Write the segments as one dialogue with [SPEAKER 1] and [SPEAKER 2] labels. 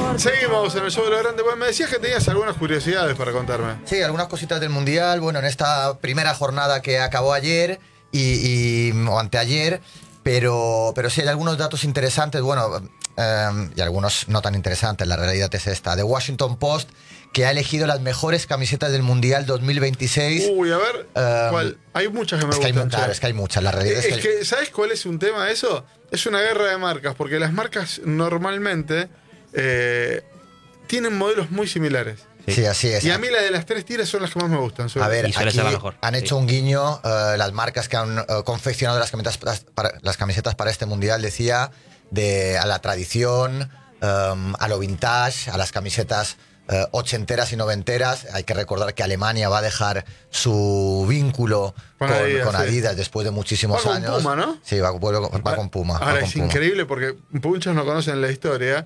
[SPEAKER 1] Seguimos en el show de lo grande. Bueno, me decías que tenías algunas curiosidades para contarme.
[SPEAKER 2] Sí, algunas cositas del Mundial. Bueno, en esta primera jornada que acabó ayer o anteayer, pero sí hay algunos datos interesantes, bueno, y algunos no tan interesantes. La realidad es esta. The Washington Post, que ha elegido las mejores camisetas del Mundial 2026.
[SPEAKER 1] Uy, a ver, ¿cuál? Hay muchas que me gustan.
[SPEAKER 2] Claro, es que hay muchas. La realidad
[SPEAKER 1] es que ¿sabes cuál es un tema de eso? Es una guerra de marcas, porque las marcas normalmente tienen modelos muy similares.
[SPEAKER 2] Sí, así es.
[SPEAKER 1] Y a mí la de las tres tiras son las que más me gustan.
[SPEAKER 2] A ver,
[SPEAKER 3] y suele
[SPEAKER 2] aquí
[SPEAKER 3] ser la mejor.
[SPEAKER 2] han hecho un guiño, las marcas que han confeccionado las camisetas para este Mundial, decía, a la tradición, a lo vintage, a las camisetas ochenteras y noventeras. Hay que recordar que Alemania va a dejar su vínculo con Adidas después de muchísimos años.
[SPEAKER 1] Va con Puma, ¿no?
[SPEAKER 2] Sí, va con Puma.
[SPEAKER 1] Ahora es increíble porque muchos no conocen la historia.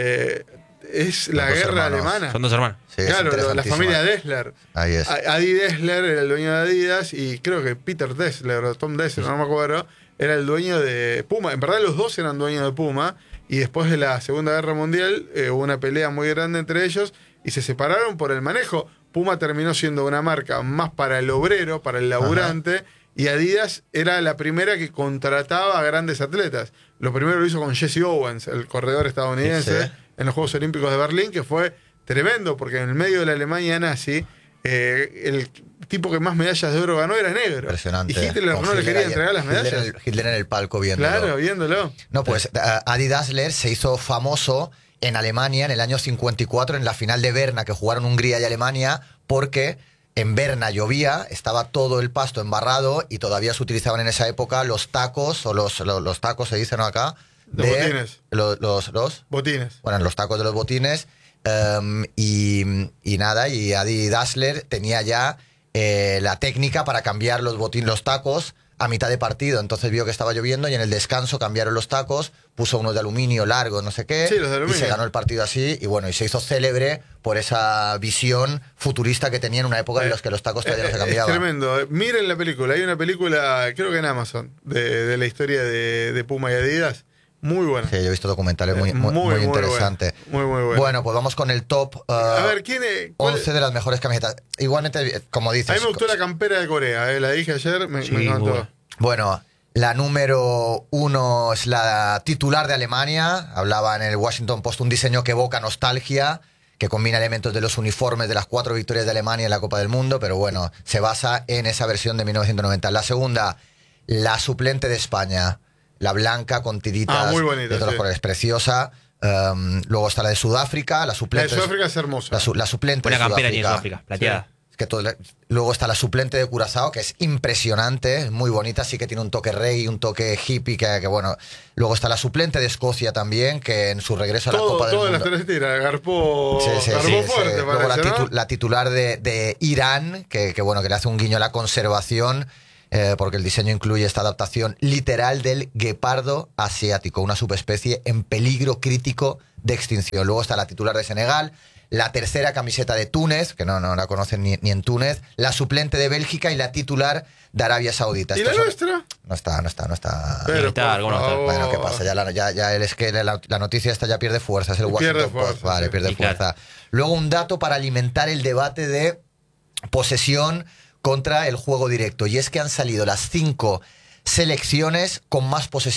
[SPEAKER 1] Es la guerra alemana.
[SPEAKER 3] Son dos hermanos.
[SPEAKER 2] Sí,
[SPEAKER 1] claro, la familia Dessler.
[SPEAKER 2] Ahí es.
[SPEAKER 1] Adi Dessler era el dueño de Adidas y creo que Peter Dessler o Tom Dessler, no me acuerdo, era el dueño de Puma. En verdad los dos eran dueños de Puma y después de la Segunda Guerra Mundial hubo una pelea muy grande entre ellos y se separaron por el manejo. Puma terminó siendo una marca más para el obrero, para el laburante. Ajá. Y Adidas era la primera que contrataba a grandes atletas. Lo primero lo hizo con Jesse Owens, el corredor estadounidense, sí, en los Juegos Olímpicos de Berlín, que fue tremendo, porque en el medio de la Alemania nazi, el tipo que más medallas de oro ganó era negro.
[SPEAKER 2] Impresionante.
[SPEAKER 1] Y Hitler no le quería entregar las medallas.
[SPEAKER 2] Hitler en el palco viéndolo.
[SPEAKER 1] Claro, viéndolo.
[SPEAKER 2] No, pues Adi Dassler se hizo famoso en Alemania en el año 54, en la final de Berna, que jugaron Hungría y Alemania, porque en Berna llovía, estaba todo el pasto embarrado y todavía se utilizaban en esa época los tacos, o los tacos se dicen acá.
[SPEAKER 1] Los botines.
[SPEAKER 2] Los
[SPEAKER 1] botines.
[SPEAKER 2] Bueno, los tacos de los botines. Y Adi Dassler tenía ya la técnica para cambiar los tacos a mitad de partido. Entonces vio que estaba lloviendo y en el descanso cambiaron los tacos, puso unos de aluminio largos, no sé qué,
[SPEAKER 1] sí, los de aluminio.
[SPEAKER 2] Y se ganó el partido así. Y bueno, y se hizo célebre por esa visión futurista que tenía en una época en la que los tacos todavía no se cambiaban.
[SPEAKER 1] Es tremendo. Miren la película. Hay una película, creo que en Amazon, de la historia de Puma y Adidas. Muy buena.
[SPEAKER 2] Sí, yo he visto documentales muy interesantes.
[SPEAKER 1] Muy bueno.
[SPEAKER 2] Bueno, pues vamos con el top
[SPEAKER 1] a ver, ¿quién es?
[SPEAKER 2] 11 de las mejores camisetas. Igualmente, como dices...
[SPEAKER 1] A mí me gustó la campera de Corea, la dije ayer, me encantó.
[SPEAKER 2] Bueno, la número 1 es la titular de Alemania. Hablaba en el Washington Post un diseño que evoca nostalgia, que combina elementos de los uniformes de las 4 victorias de Alemania en la Copa del Mundo, pero bueno, se basa en esa versión de 1990. La segunda, la suplente de España. La blanca con tiritas
[SPEAKER 1] muy bonita,
[SPEAKER 2] de todos los colores, preciosa. Luego está la de Sudáfrica, la suplente.
[SPEAKER 1] La de Sudáfrica es hermosa.
[SPEAKER 2] La suplente
[SPEAKER 3] Buena
[SPEAKER 2] de
[SPEAKER 3] campera tiene Sudáfrica, plateada.
[SPEAKER 2] Sí. Luego está la suplente de Curazao, que es impresionante, muy bonita, sí que tiene un toque reggae, un toque hippie, que bueno. Luego está la suplente de Escocia también, que en su regreso a la Copa del Mundo...
[SPEAKER 1] Todas las tres tiras, garpó
[SPEAKER 2] fuerte,
[SPEAKER 1] luego
[SPEAKER 2] parece, la titular de Irán, que bueno, que le hace un guiño a la conservación, porque el diseño incluye esta adaptación literal del guepardo asiático, una subespecie en peligro crítico de extinción. Luego está la titular de Senegal, la tercera camiseta de Túnez, que no la conocen ni en Túnez, la suplente de Bélgica y la titular de Arabia Saudita.
[SPEAKER 1] ¿Y la nuestra?
[SPEAKER 2] No está.
[SPEAKER 1] Pero
[SPEAKER 2] bueno, ¿qué pasa? Ya es que la noticia esta ya pierde fuerza, es el Washington Post. Vale, sí. Pierde fuerza. Claro. Luego un dato para alimentar el debate de posesión contra el juego directo, y es que han salido las 5 selecciones con más posesión